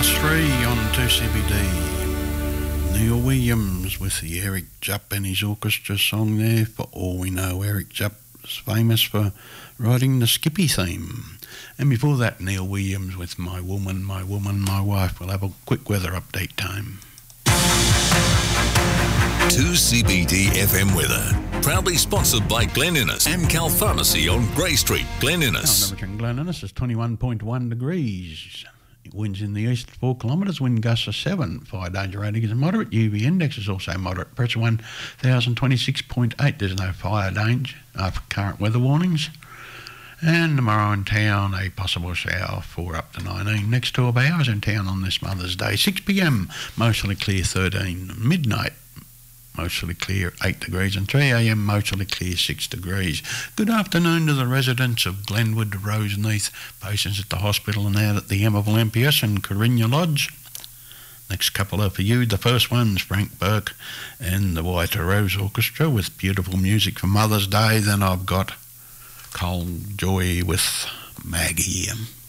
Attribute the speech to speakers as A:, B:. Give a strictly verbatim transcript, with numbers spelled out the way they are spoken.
A: past three on two C B D. Neil Williams with the Eric Jupp and his orchestra song there. For all we know, Eric Jupp's famous for writing the Skippy theme. And before that, Neil Williams with My Woman, My Woman, My Wife. We'll have a quick weather update time.
B: two C B D F M weather. Proudly sponsored by Glen Innes and Cal Pharmacy on Grey Street, Glen Innes.
A: Temperature in Glen Innes is twenty-one point one degrees. Winds in the east four kilometres, wind gusts are seven. Fire danger rating is moderate. U V index is also moderate. Pressure one thousand twenty-six point eight. There's no fire danger after current weather warnings. And tomorrow in town, a possible shower, four up to nineteen. Next twelve hours in town on this Mother's Day, six p m, mostly clear thirteen. Midnight, mostly clear eight degrees, and three a m mostly clear six degrees. Good afternoon to the residents of Glenwood, Roseneath, patients at the hospital and out at the Emerville M P S and Carinya Lodge. Next couple are for you. The first one's Frank Burke and the White Rose Orchestra with beautiful music for Mother's Day. Then I've got Cole Joy with Maggie.